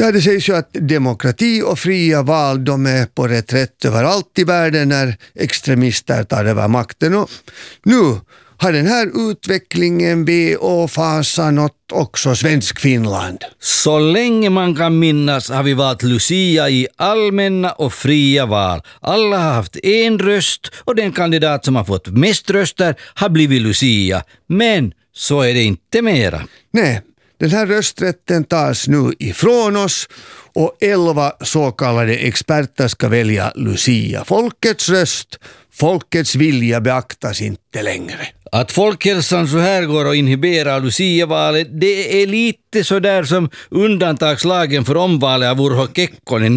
Ja, det sägs ju att demokrati och fria val, de är på reträtt överallt i världen när extremister tar över makten. Och nu har den här utvecklingen ve och fasa nått också svensk Finland. Så länge man kan minnas har vi valt Lucia i allmänna och fria val. Alla har haft en röst och den kandidat som har fått mest röster har blivit Lucia. Men så är det inte mera. Nej, den här rösträtten tas nu ifrån oss och 11 så kallade experter ska välja Lucia. Folkets röst, folkets vilja beaktas inte längre. Att folkhälsan så här går och inhiberar Lucia-valet, det är lite så där som undantagslagen för omvalet av Urho Kekkonen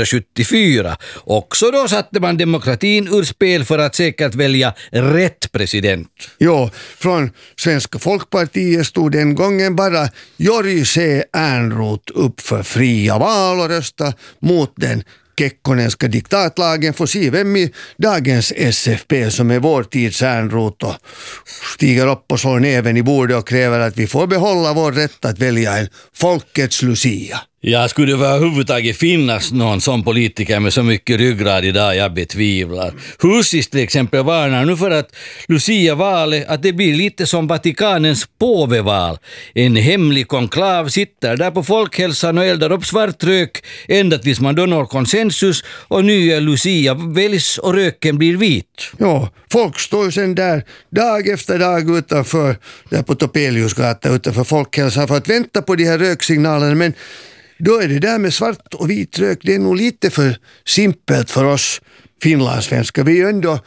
1974. Också då satte man demokratin ur spel för att säkert välja rätt president. Jo, från Svenska folkpartiet stod den gången bara Jori C. Ernroth upp för fria val och rösta mot den Kekkonenska diktatlagen. Får se vem i dagens SFP som är vår tids Ernroth och stiger upp och slår näven i bordet och kräver att vi får behålla vår rätt att välja en folkets Lucia. Ja, skulle det överhuvudtaget finnas någon sån politiker med så mycket ryggrad idag? Jag betvivlar. Husis till exempel varnar nu för att Lucia-valet, att det blir lite som Vatikanens påveval. En hemlig konklav sitter där på folkhälsan och eldar upp svart rök ända tills man då når konsensus och nya Lucia väljs och röken blir vit. Ja, folk står ju sen där dag efter dag utanför, där på Topeliusgatan utanför folkhälsan för att vänta på de här röksignalerna, men då är det där med svart och vit rök, det är nog lite för simpelt för oss finlandssvenskar. Vi är ju ändå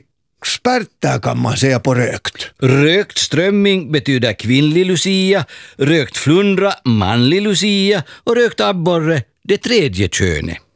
experter kan man säga på rökt. Rökt strömming betyder kvinnlig Lucia, rökt flundra manlig Lucia och rökt abborre det tredje könet.